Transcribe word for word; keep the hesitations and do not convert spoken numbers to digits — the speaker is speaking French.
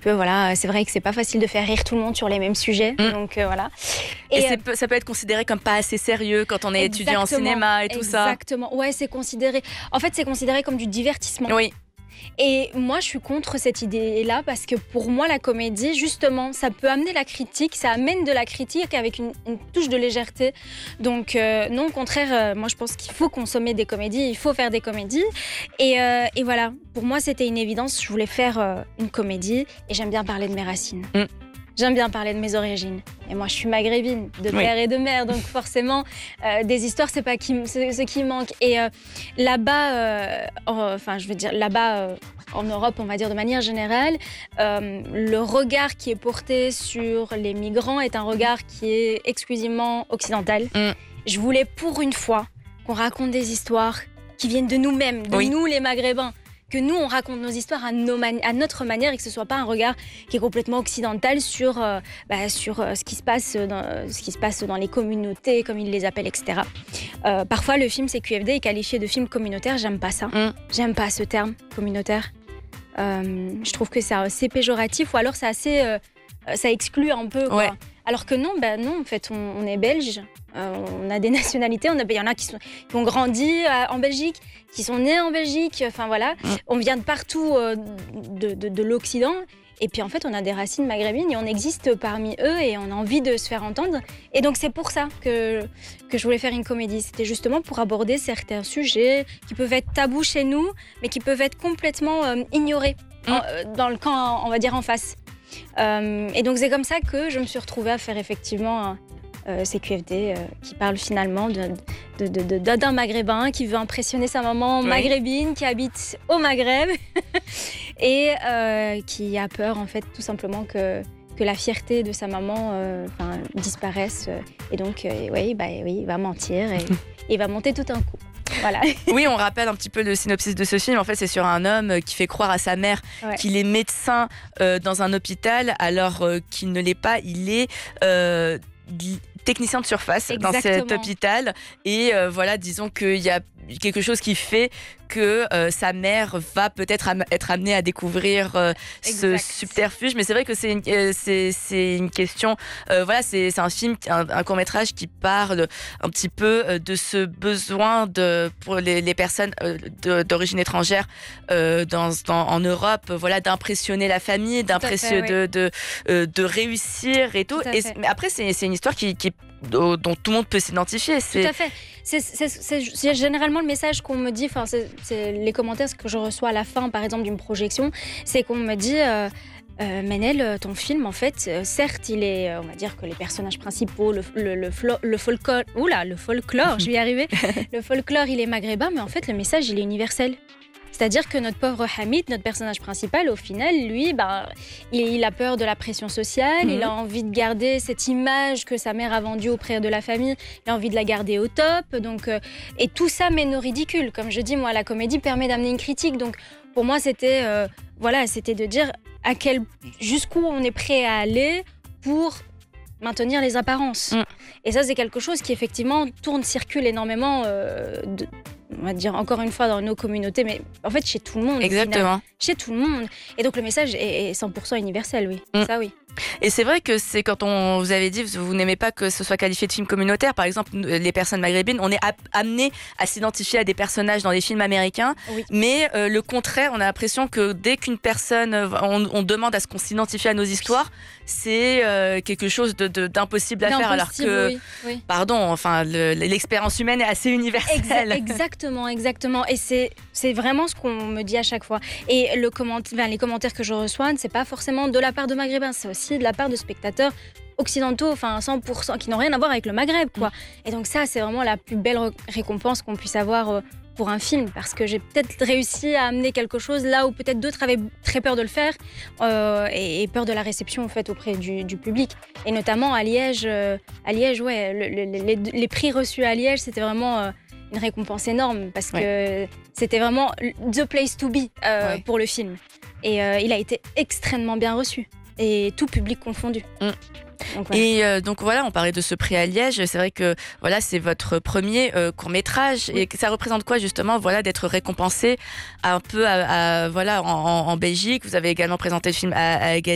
peu, voilà, c'est vrai que c'est pas facile de faire rire tout le monde sur les mêmes sujets, mmh. donc euh, voilà. Et, et euh, ça peut être considéré comme pas assez sérieux quand on est étudiant en cinéma et tout exactement. ça. Exactement, ouais, c'est considéré, en fait c'est considéré comme du divertissement. Oui. Et moi, je suis contre cette idée-là parce que pour moi, la comédie, justement, ça peut amener la critique, ça amène de la critique avec une, une touche de légèreté. Donc, euh, non, au contraire, euh, moi, je pense qu'il faut consommer des comédies, il faut faire des comédies. Et, euh, et voilà, pour moi, c'était une évidence. Je voulais faire euh, une comédie et j'aime bien parler de mes racines. Mm. J'aime bien parler de mes origines. Et moi, je suis maghrébine, de père oui. et de mère. Donc forcément, euh, des histoires, c'est pas qui, c'est, ce qui manque. Et euh, là-bas, euh, enfin, je veux dire, là-bas, euh, en Europe, on va dire de manière générale, euh, le regard qui est porté sur les migrants est un regard qui est exclusivement occidental. Mm. Je voulais pour une fois qu'on raconte des histoires qui viennent de nous-mêmes, de oui. nous les Maghrébins. Que nous, on raconte nos histoires à, nos mani- à notre manière et que ce ne soit pas un regard qui est complètement occidental sur, euh, bah, sur euh, ce, qui se passe dans, ce qui se passe dans les communautés, comme ils les appellent, et cetera. Euh, parfois, le film C Q F D est qualifié de film communautaire. J'aime pas ça. Mm. J'aime pas ce terme, communautaire. Euh, je trouve que c'est assez péjoratif ou alors c'est assez, euh, ça exclut un peu. Quoi. Ouais. Alors que non, bah non, en fait, on, on est belge. Euh, on a des nationalités, il y en a qui, sont, qui ont grandi euh, en Belgique, qui sont nés en Belgique, enfin voilà, mmh. on vient de partout euh, de, de, de l'Occident, et puis en fait on a des racines maghrébines et on existe parmi eux et on a envie de se faire entendre, et donc c'est pour ça que, que je voulais faire une comédie, c'était justement pour aborder certains sujets qui peuvent être tabous chez nous, mais qui peuvent être complètement euh, ignorés mmh. en, euh, dans le camp, on va dire en face. Euh, et donc c'est comme ça que je me suis retrouvée à faire effectivement un, Euh, C Q F D euh, qui parle finalement de, de, de, de, d'un maghrébin qui veut impressionner sa maman oui. maghrébine qui habite au Maghreb et euh, qui a peur en fait tout simplement que, que la fierté de sa maman euh, disparaisse et donc euh, oui, bah, oui, il va mentir et il va monter tout un coup. Voilà. Oui, on rappelle un petit peu le synopsis de ce film. En fait, c'est sur un homme qui fait croire à sa mère ouais. qu'il est médecin euh, dans un hôpital alors euh, qu'il ne l'est pas. Il est euh, technicien de surface Exactement. Dans cet hôpital et euh, voilà, disons qu'il y a quelque chose qui fait que euh, sa mère va peut-être am- être amenée à découvrir euh, ce subterfuge, mais c'est vrai que c'est une, euh, c'est, c'est une question, euh, voilà, c'est, c'est un film, un, un court-métrage qui parle un petit peu euh, de ce besoin de, pour les, les personnes euh, de, d'origine étrangère euh, dans, dans, en Europe, voilà, d'impressionner la famille, d'impressionner, fait, oui. de, de, euh, de réussir et tout. tout et, mais après, c'est, c'est une histoire qui, qui dont tout le monde peut s'identifier. C'est... Tout à fait. C'est, c'est, c'est, c'est généralement le message qu'on me dit, enfin, c'est, c'est les commentaires que je reçois à la fin, par exemple, d'une projection, c'est qu'on me dit euh, euh, Manel, ton film, en fait, euh, certes, il est, on va dire que les personnages principaux, le, le, le, flo- le folklore, oula, le folklore, je vais y arriver, le folklore, il est maghrébin, mais en fait, le message, il est universel. C'est-à-dire que notre pauvre Hamid, notre personnage principal, au final, lui, ben, il, il a peur de la pression sociale, mmh. il a envie de garder cette image que sa mère a vendue auprès de la famille, il a envie de la garder au top, donc, euh, et tout ça mène au ridicule. Comme je dis, moi, la comédie permet d'amener une critique, donc pour moi, c'était, euh, voilà, c'était de dire à quel, jusqu'où on est prêt à aller pour maintenir les apparences. Mmh. Et ça, c'est quelque chose qui, effectivement, tourne, circule énormément euh, de, on va dire encore une fois dans nos communautés, mais en fait chez tout le monde. Exactement. Chez tout le monde. Et donc le message est cent pour cent universel, oui. Mm. Ça, oui. Et c'est vrai que c'est quand on vous avait dit vous n'aimez pas que ce soit qualifié de film communautaire, par exemple les personnes maghrébines, on est amené à s'identifier à des personnages dans les films américains, oui. mais euh, le contraire, on a l'impression que dès qu'une personne, on, on demande à ce qu'on s'identifie à nos histoires, c'est euh, quelque chose de, de, d'impossible à faire, alors que, oui, oui. pardon, enfin le, l'expérience humaine est assez universelle. Exa- exactement, exactement. Et c'est, c'est vraiment ce qu'on me dit à chaque fois. Et le comment, enfin, les commentaires que je reçois, c'est pas forcément de la part de maghrébins, c'est aussi de la part de spectateurs occidentaux, enfin cent pour cent, qui n'ont rien à voir avec le Maghreb, quoi. Et donc ça, c'est vraiment la plus belle récompense qu'on puisse avoir euh, pour un film, parce que j'ai peut-être réussi à amener quelque chose là où peut-être d'autres avaient très peur de le faire euh, et, et peur de la réception en fait auprès du, du public. Et notamment à Liège, euh, à Liège, ouais, le, le, les, les prix reçus à Liège, c'était vraiment euh, une récompense énorme parce que ouais. c'était vraiment the place to be euh, ouais. pour le film. Et euh, il a été extrêmement bien reçu. Et tout public confondu. Mmh. Donc, voilà. Et euh, donc voilà, on parlait de ce prix à Liège. C'est vrai que voilà, c'est votre premier euh, court métrage. Oui. Et ça représente quoi justement, voilà, d'être récompensé un peu à, à, voilà, en, en Belgique. Vous avez également présenté le film à, à